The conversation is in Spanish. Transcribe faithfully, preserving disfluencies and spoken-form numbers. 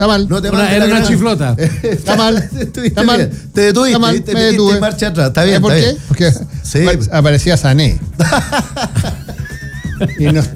Está mal. No te Una- mandes era la una gran- chiflota. Está mal. Estuviste Está mal. bien. Te detuviste, Está mal, ¿viste? me Metiste detuve. marcha atrás. Está bien, ¿Sabes por está qué? bien. Porque Sí. aparecía Sané. Y no,